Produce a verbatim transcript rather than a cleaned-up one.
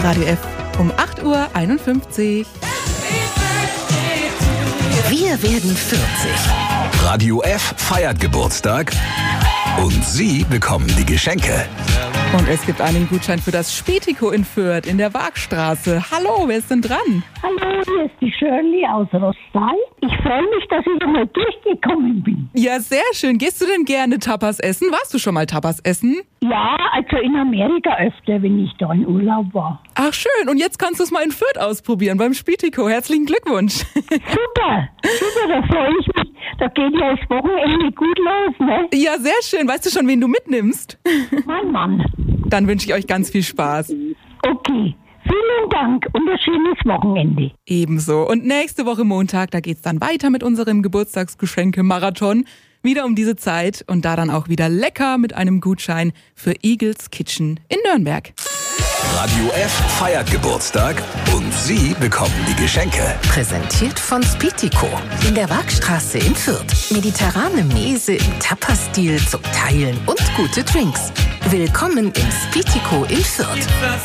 Radio F um acht Uhr einundfünfzig. Wir werden vierzig. Radio F feiert Geburtstag und Sie bekommen die Geschenke. Und es gibt einen Gutschein für das Spitiko in Fürth in der Waagstraße. Hallo, wer ist denn dran? Hallo, hier ist die Shirley aus Rostal. Ich freue mich, dass ich einmal durchgekommen bin. Ja, sehr schön. Gehst du denn gerne Tapas essen? Warst du schon mal Tapas essen? Ja, also in Amerika öfter, wenn ich da in Urlaub war. Ach schön, und jetzt kannst du es mal in Fürth ausprobieren beim Spitiko. Herzlichen Glückwunsch. Super, super, da freue ich mich. Da geht ja das Wochenende gut los, ne? Ja, sehr schön. Weißt du schon, wen du mitnimmst? Mein Mann. Dann wünsche ich euch ganz viel Spaß. Okay, vielen Dank und ein schönes Wochenende. Ebenso. Und nächste Woche Montag, da geht's dann weiter mit unserem Geburtstagsgeschenke-Marathon. Wieder um diese Zeit und da dann auch wieder lecker mit einem Gutschein für Eagles Kitchen in Nürnberg. Radio F feiert Geburtstag und Sie bekommen die Geschenke. Präsentiert von Spitiko in der Waagstraße in Fürth. Mediterrane Mese im Tapas-Stil zum Teilen und gute Drinks. Willkommen im Spitiko in Fürth.